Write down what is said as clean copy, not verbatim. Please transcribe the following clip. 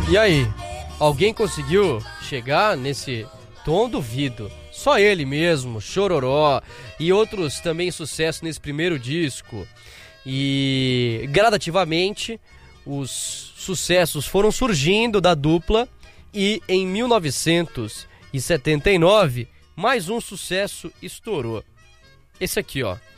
E aí, alguém conseguiu chegar nesse tom? Duvido. Só ele mesmo, Chororó e outros também sucesso nesse primeiro disco. E gradativamente os sucessos foram surgindo da dupla e em 1979 mais um sucesso estourou. Esse aqui, ó.